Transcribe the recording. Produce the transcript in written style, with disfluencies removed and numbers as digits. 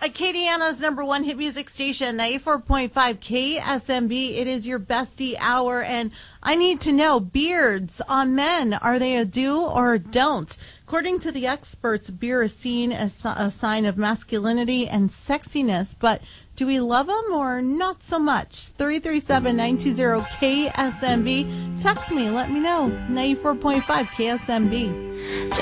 Acadiana's number one hit music station, 94.5 KSMB. It is your bestie hour, and I need to know, beards on men, are they a do or a don't? According to the experts, beard is seen as a sign of masculinity and sexiness, but do we love them or not so much? 337-920 KSMB. Text me, let me know. 94.5 KSMB.